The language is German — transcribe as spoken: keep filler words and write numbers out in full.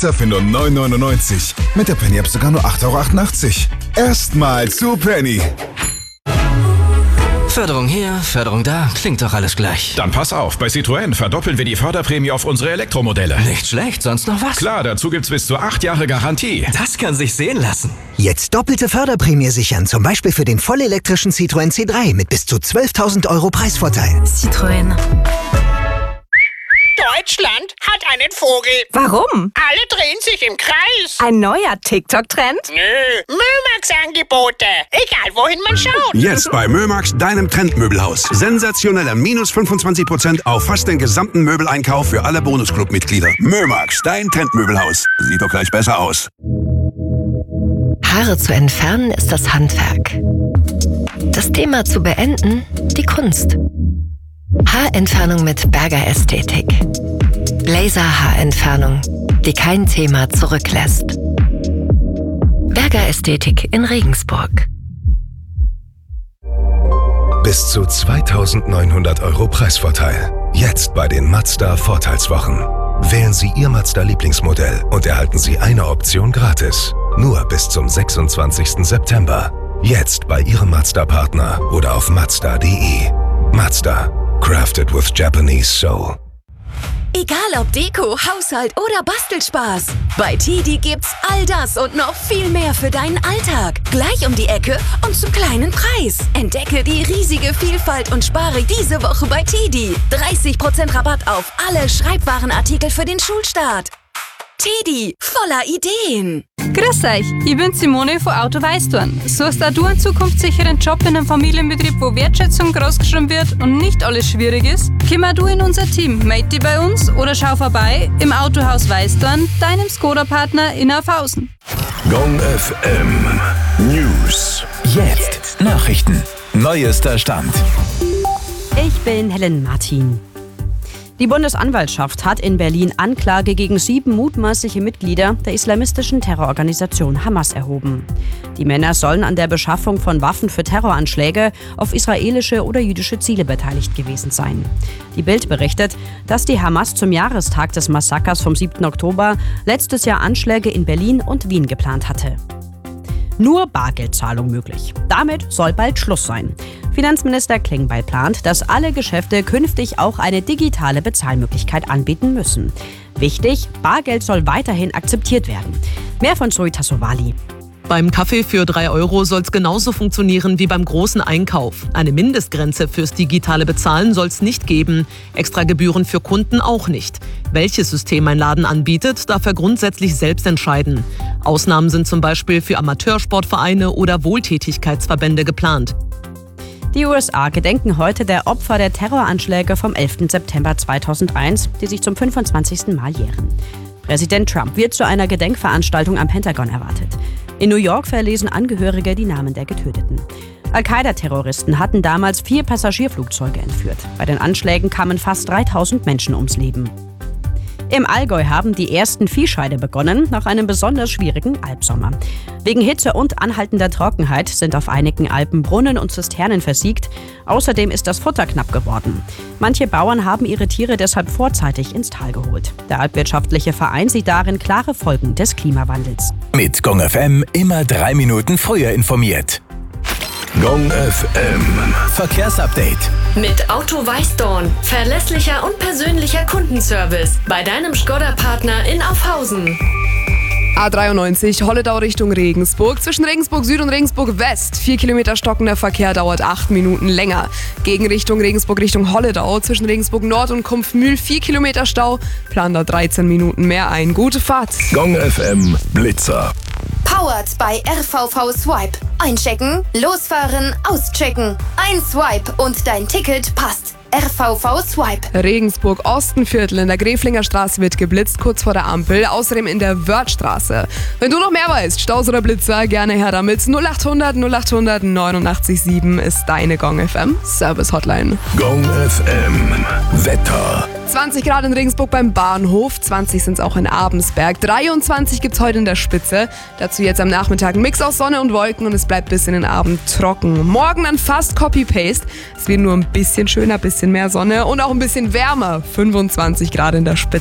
Liter für nur neun Euro neunundneunzig. Mit der Penny-App sogar nur acht Euro achtundachtzig. Erstmal zu Penny. Förderung hier, Förderung da, klingt doch alles gleich. Dann pass auf, bei Citroën verdoppeln wir die Förderprämie auf unsere Elektromodelle. Nicht schlecht, sonst noch was? Klar, dazu gibt's bis zu acht Jahre Garantie. Das kann sich sehen lassen. Jetzt doppelte Förderprämie sichern, zum Beispiel für den vollelektrischen Citroën C drei mit bis zu zwölftausend Euro Preisvorteil. Citroën. Deutschland hat einen Vogel. Warum? Alle drehen sich im Kreis. Ein neuer TikTok-Trend? Nö, Mömax-Angebote. Egal, wohin man schaut. Jetzt bei Mömax, deinem Trendmöbelhaus. Sensationelle minus fünfundzwanzig Prozent auf fast den gesamten Möbeleinkauf für alle Bonusclub-Mitglieder. Mömax, dein Trendmöbelhaus. Sieht doch gleich besser aus. Haare zu entfernen ist das Handwerk. Das Thema zu beenden, die Kunst. Haarentfernung mit Berger Ästhetik. Laser-Haarentfernung, die kein Thema zurücklässt. Berger Ästhetik in Regensburg. Bis zu zweitausendneunhundert Euro Preisvorteil. Jetzt bei den Mazda Vorteilswochen. Wählen Sie Ihr Mazda-Lieblingsmodell und erhalten Sie eine Option gratis. Nur bis zum sechsundzwanzigsten September. Jetzt bei Ihrem Mazda-Partner oder auf mazda punkt de. Mazda. Crafted with Japanese soul. Egal ob Deko, Haushalt oder Bastelspaß. Bei Tidi gibt's all das und noch viel mehr für deinen Alltag. Gleich um die Ecke und zum kleinen Preis. Entdecke die riesige Vielfalt und spare diese Woche bei Tidi. dreißig Prozent Rabatt auf alle Schreibwarenartikel für den Schulstart. Tidi, voller Ideen. Grüß euch, ich bin Simone von Auto Weißdorn. Suchst auch du einen zukunftssicheren Job in einem Familienbetrieb, wo Wertschätzung großgeschrieben wird und nicht alles schwierig ist? Komm auch du in unser Team, melde dich bei uns oder schau vorbei im Autohaus Weißdorn, deinem Skoda-Partner in Aufhausen. Gong F M News. Jetzt Nachrichten. Neuester Stand. Ich bin Helen Martin. Die Bundesanwaltschaft hat in Berlin Anklage gegen sieben mutmaßliche Mitglieder der islamistischen Terrororganisation Hamas erhoben. Die Männer sollen an der Beschaffung von Waffen für Terroranschläge auf israelische oder jüdische Ziele beteiligt gewesen sein. Die Bild berichtet, dass die Hamas zum Jahrestag des Massakers vom siebten Oktober letztes Jahr Anschläge in Berlin und Wien geplant hatte. Nur Bargeldzahlung möglich. Damit soll bald Schluss sein. Finanzminister Klingbeil plant, dass alle Geschäfte künftig auch eine digitale Bezahlmöglichkeit anbieten müssen. Wichtig, Bargeld soll weiterhin akzeptiert werden. Mehr von Zoe Tassovali. Beim Kaffee für drei Euro soll es genauso funktionieren wie beim großen Einkauf. Eine Mindestgrenze fürs digitale Bezahlen soll es nicht geben. Extra Gebühren für Kunden auch nicht. Welches System ein Laden anbietet, darf er grundsätzlich selbst entscheiden. Ausnahmen sind zum Beispiel für Amateursportvereine oder Wohltätigkeitsverbände geplant. Die U S A gedenken heute der Opfer der Terroranschläge vom elften September zweitausendeins, die sich zum fünfundzwanzigsten Mal jähren. Präsident Trump wird zu einer Gedenkveranstaltung am Pentagon erwartet. In New York verlesen Angehörige die Namen der Getöteten. Al-Qaida-Terroristen hatten damals vier Passagierflugzeuge entführt. Bei den Anschlägen kamen fast dreitausend Menschen ums Leben. Im Allgäu haben die ersten Viehscheide begonnen, nach einem besonders schwierigen Alpsommer. Wegen Hitze und anhaltender Trockenheit sind auf einigen Alpen Brunnen und Zisternen versiegt. Außerdem ist das Futter knapp geworden. Manche Bauern haben ihre Tiere deshalb vorzeitig ins Tal geholt. Der Alpwirtschaftliche Verein sieht darin klare Folgen des Klimawandels. Mit Gong F M immer drei Minuten früher informiert. Gong F M Verkehrsupdate. Mit Auto Weißdorn. Verlässlicher und persönlicher Kundenservice. Bei deinem Skoda-Partner in Aufhausen. A dreiundneunzig, Holledau Richtung Regensburg. Zwischen Regensburg Süd und Regensburg West. Vier Kilometer stockender Verkehr dauert acht Minuten länger. Gegenrichtung Regensburg Richtung Holledau. Zwischen Regensburg Nord und Kumpfmühl vier Kilometer Stau. Plan da dreizehn Minuten mehr ein. Gute Fahrt. Gong F M Blitzer. Powered bei R V V Swipe. Einchecken, losfahren, auschecken. Ein Swipe und dein Ticket passt. R V V Swipe. Regensburg Ostenviertel in der Gräflinger Straße wird geblitzt, kurz vor der Ampel. Außerdem in der Wörthstraße. Wenn du noch mehr weißt, Staus oder Blitzer, gerne her damit. null achthundert null achthundert neunundachtzig sieben ist deine Gong F M Service Hotline. Gong F M Wetter. zwanzig Grad in Regensburg beim Bahnhof, zwanzig sind es auch in Abensberg, dreiundzwanzig gibt es heute in der Spitze. Dazu jetzt am Nachmittag ein Mix aus Sonne und Wolken und es bleibt bis in den Abend trocken. Morgen dann fast Copy-Paste. Es wird nur ein bisschen schöner, ein bisschen mehr Sonne und auch ein bisschen wärmer, fünfundzwanzig Grad in der Spitze.